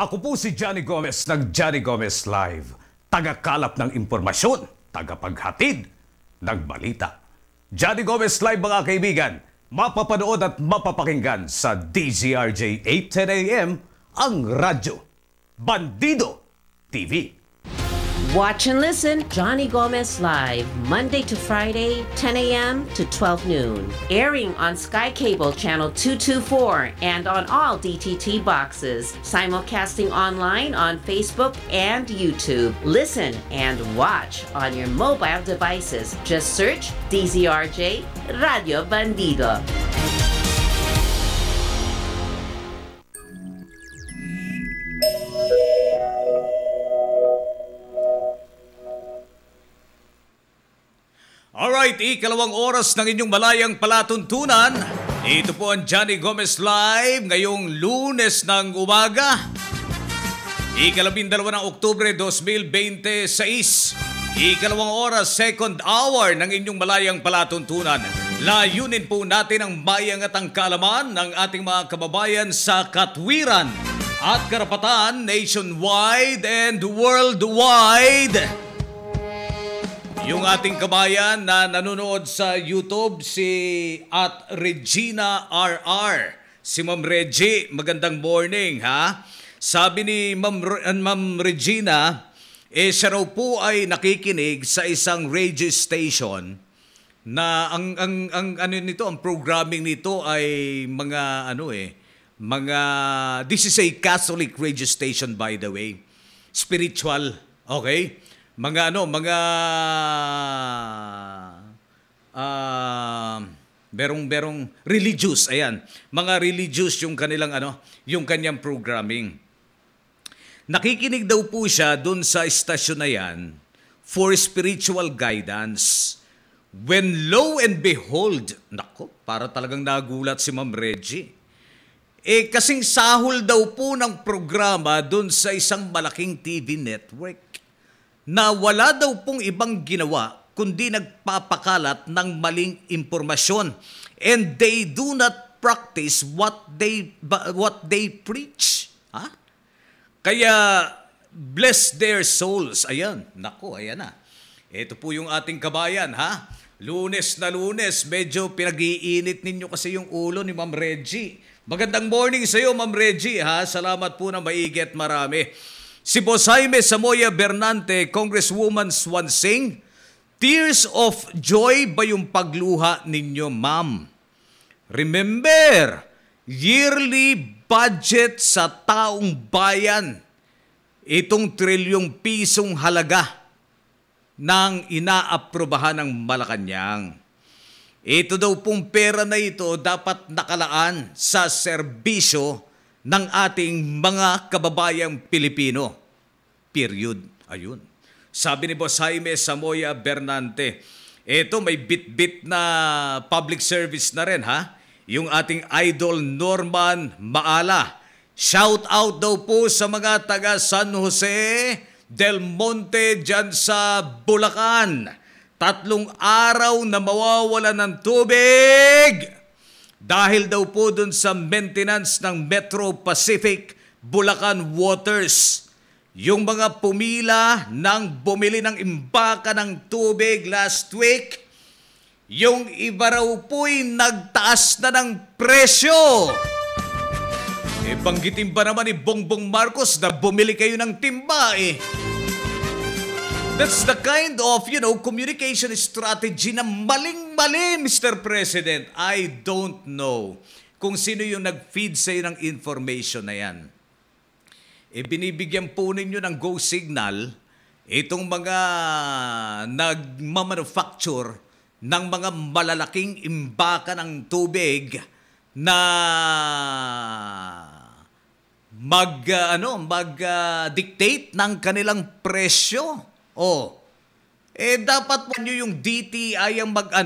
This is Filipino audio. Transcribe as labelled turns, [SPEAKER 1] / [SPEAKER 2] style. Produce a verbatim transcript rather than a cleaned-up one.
[SPEAKER 1] Ako po si Johnny Gomez ng Johnny Gomez Live. Tagakalap ng impormasyon, tagapaghatid ng balita. Johnny Gomez Live mga kaibigan, mapapanood at mapapakinggan sa D Z R J eight ten A M ang radyo. Bandido T V.
[SPEAKER 2] Watch and listen, Johnny Gomez Live, Monday to Friday, ten A M to twelve noon. Airing on Sky Cable Channel two twenty-four and on all D T T boxes. Simulcasting online on Facebook and YouTube. Listen and watch on your mobile devices. Just search D Z R J Radio Bandido.
[SPEAKER 1] Alright, ikalawang oras ng inyong malayang palatuntunan. Ito po ang Johnny Gomez Live ngayong Lunes ng umaga. Ikalabindalawa ng Oktubre two thousand twenty-six. Ikalawang oras, second hour ng inyong malayang palatuntunan. Layunin po natin ang bayang at ang kaalaman ng ating mga kababayan sa katwiran at karapatan nationwide and worldwide. Yung ating kabayan na nanonood sa YouTube, si at Regina R R. Si Ma'am Reggie, magandang morning ha. Sabi ni Ma'am, Ma'am Regina, eh siya raw po ay nakikinig sa isang radio station na ang ang ang ano nito, ang programming nito ay mga ano eh, mga this is a Catholic radio station by the way. Spiritual, okay? Mga ano, mga uh, berong berong religious, ayan. Mga religious yung kanilang ano, yung kanyang programming. Nakikinig daw po siya dun sa istasyon na yan for spiritual guidance. When lo and behold, nako, para talagang nagulat si Ma'am Reggie. Eh kasing sahol daw po ng programa dun sa isang malaking T V network na wala daw pong ibang ginawa kundi nagpapakalat ng maling impormasyon, and they do not practice what they what they preach. Ha? Kaya bless their souls. Ayan, nako, ayan na. Ito po yung ating kabayan, ha? Lunes na Lunes, medyo pinag-iinit ninyo kasi yung ulo ni Ma'am Reggie. Magandang morning sa iyo, Ma'am Reggie, ha? Salamat po na maigi at marami. Si Boss Jaime Samoya Bernante, Congresswoman Swansing, tears of joy ba yung pagluha ninyo, ma'am? Remember, yearly budget sa taong bayan, itong trilyong pisong halaga ng inaaprubahan ng Malacanang. Ito daw pong pera na ito dapat nakalaan sa serbisyo ng ating mga kababayang Pilipino. Period. Ayun. Sabi ni Boss Jaime Samoya Bernante, ito may bit-bit na public service na rin ha. Yung ating idol Norman Maala. Shout out daw po sa mga taga San Jose del Monte dyan sa Bulacan. Tatlong araw na mawawala ng tubig dahil daw po dun sa maintenance ng Metro Pacific Bulacan Waters. Yung mga pumila ng bumili ng imbaka ng tubig last week, yung iba raw po'y nagtaas na ng presyo. E banggitin ba naman ni Bongbong Marcos na bumili kayo ng timba eh. That's the kind of, you know, communication strategy na maling-mali, Mister President. I don't know kung sino yung nag-feed sa'yo ng information na yan. E binibigyan po ninyo ng go signal itong mga nagmamanufacture ng mga malalaking imbaka ng tubig na mag, uh, ano, mag-dictate uh, ng kanilang presyo. Oh, eh dapat mo nyo yung D T I ang mag